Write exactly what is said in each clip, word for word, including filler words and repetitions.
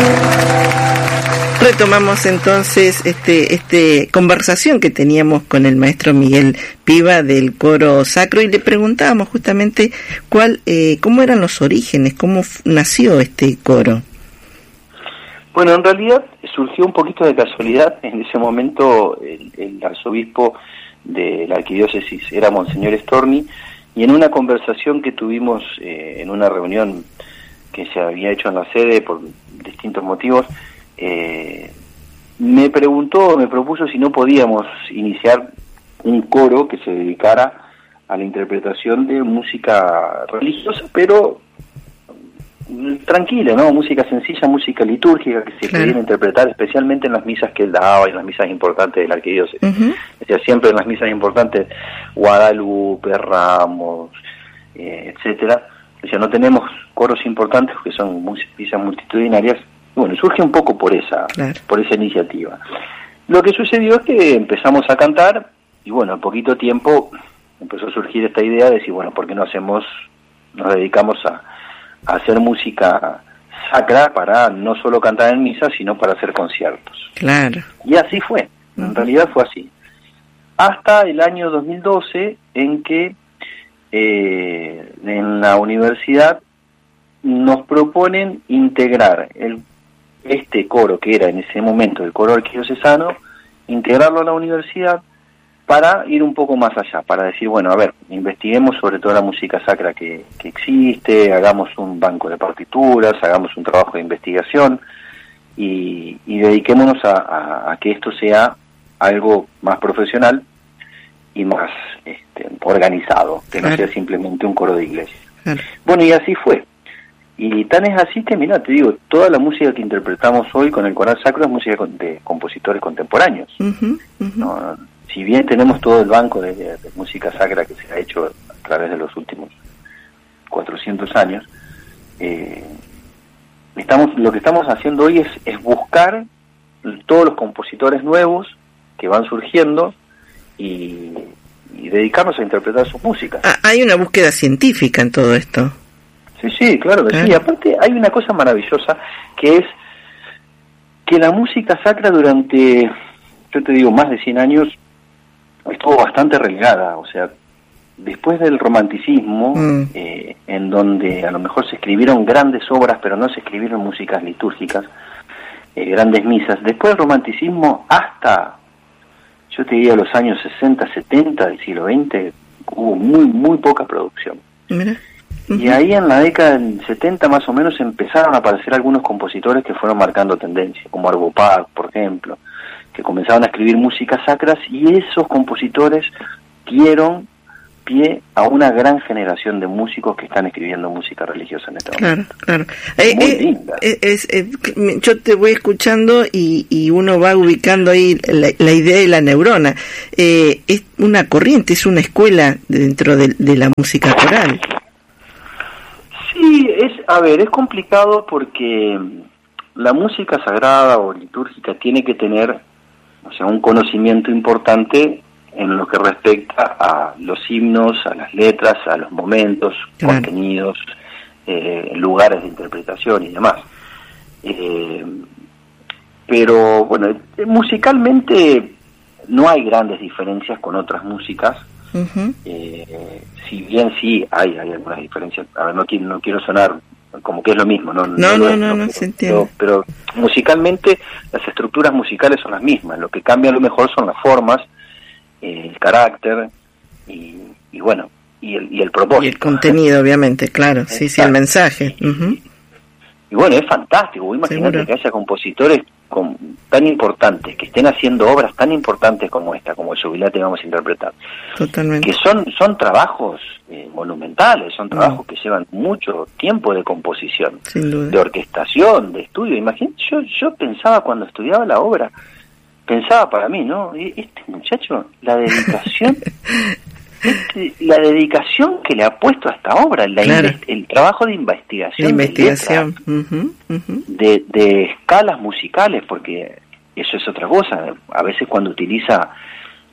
Retomamos entonces este este conversación que teníamos con el maestro Miguel Piva del coro sacro y le preguntábamos justamente cuál eh, cómo eran los orígenes, cómo f- nació este coro. Bueno, en realidad surgió un poquito de casualidad. En ese momento el, el arzobispo de la arquidiócesis era Monseñor Storni, y en una conversación que tuvimos eh, en una reunión que se había hecho en la sede por distintos motivos, Eh, me preguntó, me propuso si no podíamos iniciar un coro que se dedicara a la interpretación de música religiosa, pero tranquila, ¿no? Música sencilla, música litúrgica que se Claro. pudiera interpretar especialmente en las misas que él daba y en las misas importantes de la arquidiócesis. Uh-huh. O sea, siempre en las misas importantes, Guadalupe, Ramos, eh, etcétera. O sea, no tenemos coros importantes que son mus- misas multitudinarias. Bueno, surge un poco por esa, Claro. por esa iniciativa. Lo que sucedió es que empezamos a cantar y bueno, en poquito tiempo empezó a surgir esta idea de decir, bueno, ¿por qué no hacemos, nos dedicamos a, a hacer música sacra para no solo cantar en misa, sino para hacer conciertos? Claro. Y así fue, en Uh-huh. realidad fue así. Hasta el año dos mil doce, en que eh, en la universidad nos proponen integrar el este coro, que era en ese momento el coro arquidiocesano, integrarlo a la universidad para ir un poco más allá, para decir, bueno, a ver, investiguemos sobre toda la música sacra que, que existe, hagamos un banco de partituras, hagamos un trabajo de investigación y, y dediquémonos a, a, a que esto sea algo más profesional y más este, organizado, que no Claro. sea simplemente un coro de iglesia. Claro. Bueno, y así fue. Y tan es así que, mira, te digo, toda la música que interpretamos hoy con el coral sacro es música de compositores contemporáneos. Uh-huh. Uh-huh. ¿No? Si bien tenemos todo el banco de, de, de música sacra que se ha hecho a través de los últimos cuatrocientos años, eh, estamos lo que estamos haciendo hoy es, es buscar todos los compositores nuevos que van surgiendo y, y dedicarnos a interpretar sus músicas. Ah, hay una búsqueda científica en todo esto. Sí, sí, claro que Claro. sí. Aparte hay una cosa maravillosa que es que la música sacra durante, yo te digo, más de cien años estuvo bastante relegada. O sea, después del romanticismo, Mm. eh, en donde a lo mejor se escribieron grandes obras, pero no se escribieron músicas litúrgicas, eh, grandes misas. Después del romanticismo hasta, yo te diría, los años sesenta, setenta del siglo veinte, hubo muy, muy poca producción. Mira. Y ahí en la década del setenta más o menos empezaron a aparecer algunos compositores que fueron marcando tendencia, como Arvo Pärt, por ejemplo, que comenzaron a escribir músicas sacras, y esos compositores dieron pie a una gran generación de músicos que están escribiendo música religiosa en este momento. Claro, claro. Eh, Muy eh, linda. eh, es, eh, yo te voy escuchando y, y uno va ubicando ahí la, la idea de la neurona. Eh, es una corriente, es una escuela dentro de, de la música coral. Sí, es, a ver, es complicado porque la música sagrada o litúrgica tiene que tener, o sea, un conocimiento importante en lo que respecta a los himnos, a las letras, a los momentos, Claro. contenidos, eh, lugares de interpretación y demás. Eh, pero, bueno, musicalmente no hay grandes diferencias con otras músicas. Uh-huh. Eh, si bien sí hay, hay algunas diferencias, a ver, no quiero, no quiero sonar como que es lo mismo, no, No, lo no, es, no, no, pero, se entiende. pero, pero musicalmente las estructuras musicales son las mismas, lo que cambia a lo mejor son las formas, eh, el carácter y, y bueno, y el, y el propósito. Y el contenido, obviamente, claro, sí, sí, el mensaje. Uh-huh. Y bueno, es fantástico, imagínate Seguro. que haya compositores con, tan importantes, que estén haciendo obras tan importantes como esta, como el Jubilate vamos a interpretar, Totalmente. que son son trabajos eh, monumentales, son trabajos mm. que llevan mucho tiempo de composición, Sin duda. de orquestación, de estudio. Imagínate, yo, yo pensaba cuando estudiaba la obra, pensaba para mí, ¿no? Este muchacho, la dedicación... Este, la dedicación que le ha puesto a esta obra, la Claro. inve- el trabajo de investigación, La investigación. de, letras, Uh-huh, uh-huh. de, de escalas musicales, porque eso es otra cosa. A veces cuando utiliza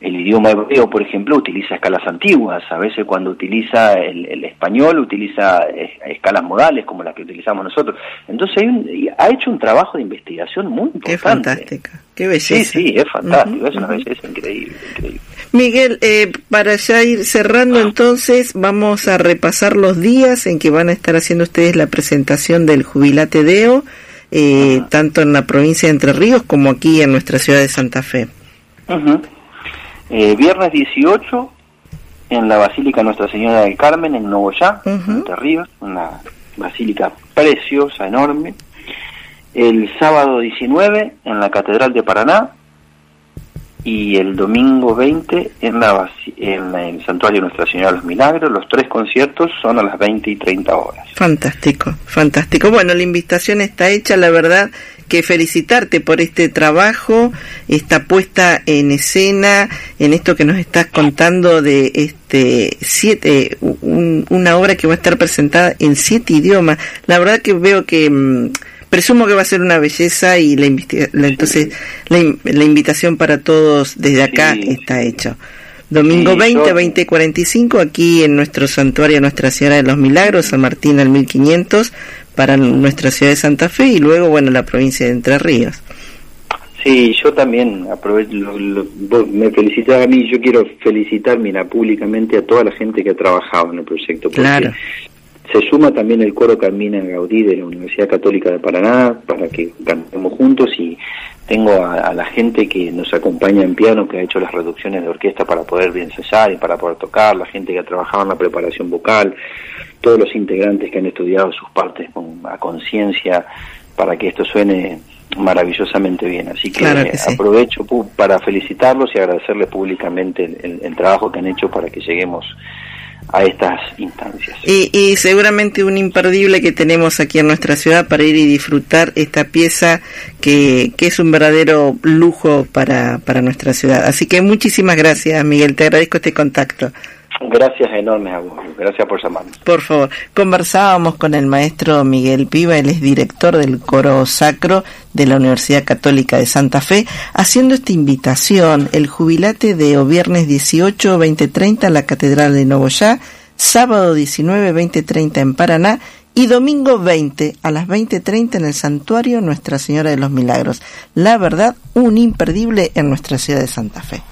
el idioma hebreo, por ejemplo, utiliza escalas antiguas. A veces cuando utiliza el, el español, utiliza es, escalas modales como las que utilizamos nosotros. Entonces hay un, ha hecho un trabajo de investigación muy importante. Qué fantástica, qué belleza. Sí, sí, es fantástico, uh-huh, es una uh-huh. belleza increíble, increíble. Miguel, eh, para ya ir cerrando entonces, vamos a repasar los días en que van a estar haciendo ustedes la presentación del Jubilate Deo, eh, uh-huh. tanto en la provincia de Entre Ríos como aquí en nuestra ciudad de Santa Fe. Uh-huh. Eh, viernes dieciocho en la Basílica Nuestra Señora del Carmen en Nogoyá, uh-huh. Entre Ríos, una basílica preciosa, enorme. El sábado diecinueve en la Catedral de Paraná y el domingo veinte en, la en el Santuario Nuestra Señora de los Milagros. Los tres conciertos son a las veinte y treinta horas. Fantástico, fantástico. Bueno, la invitación está hecha, la verdad que felicitarte por este trabajo, esta puesta en escena, en esto que nos estás contando de este siete, un, una obra que va a estar presentada en siete idiomas. La verdad que veo que mmm, presumo que va a ser una belleza y la, la entonces la, la invitación para todos desde acá sí, está hecho. Domingo sí, veinte, yo... veinte cuarenta y cinco aquí en nuestro santuario Nuestra Señora de los Milagros, San Martín al mil quinientos, para nuestra ciudad de Santa Fe y luego, bueno, la provincia de Entre Ríos. Sí, yo también aprovecho, lo, lo, vos me felicitaba a mí, yo quiero felicitar, mira, públicamente a toda la gente que ha trabajado en el proyecto. Porque claro. Se suma también el coro Carmina Gaudí de la Universidad Católica de Paraná para que cantemos juntos, y tengo a, a la gente que nos acompaña en piano, que ha hecho las reducciones de orquesta para poder ensayar y para poder tocar, la gente que ha trabajado en la preparación vocal, todos los integrantes que han estudiado sus partes con a conciencia para que esto suene maravillosamente bien. Así que, claro que sí. Aprovecho pu- para felicitarlos y agradecerles públicamente el, el, el trabajo que han hecho para que lleguemos a estas instancias. Y, y seguramente un imperdible que tenemos aquí en nuestra ciudad para ir y disfrutar esta pieza que, que es un verdadero lujo para, para nuestra ciudad. Así que muchísimas gracias, Miguel, te agradezco este contacto. Gracias enormes a vos, gracias por llamarnos. Por favor, conversábamos con el maestro Miguel Piva, él es director del Coro Sacro de la Universidad Católica de Santa Fe, haciendo esta invitación, el Jubilate Deo, viernes dieciocho, veinte treinta en la Catedral de Nogoyá, sábado diecinueve, veinte treinta en Paraná, y domingo veinte a las veinte treinta en el Santuario Nuestra Señora de los Milagros. La verdad, un imperdible en nuestra ciudad de Santa Fe.